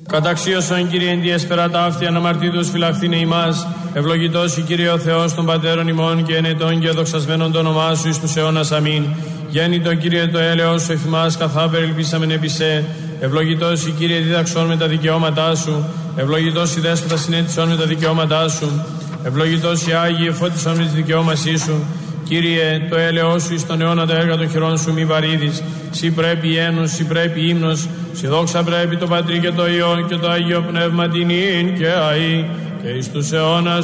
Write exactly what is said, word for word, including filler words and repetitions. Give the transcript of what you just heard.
Καταξίωσον, Κύριε, εν τη έσπερα ταύτη αναμαρτήτως φυλαχθήνε ημάς. Ευλογητός η Κύριε ο Θεός των πατέρων ημών και ενετών και δοξασμένων το όνομά σου εις τους αιώνας. Αμήν. Γέννητο, Κύριε, το έλεος σου εφημάς καθά περιλπίσαμεν επί σε. Ευλογητός η Κύριε δίδαξον με τα δικαιώματά σου. Ευλογητός η Δέσποτα συνέτησον με τα δικαιώματά σου. Ευλογητός η Άγιε φώτισον με τις δικαιώμασή σου. Κύριε, το έλεος σου εις τον αιώνα τα έργα των χειρών σου μη βαρύδεις. Συ πρέπει ένος, συ πρέπει ύμνος, συ δόξα πρέπει το Πατρί και το Υιό και το Άγιο Πνεύμα την ίν και αΐ και εις τους αιώνας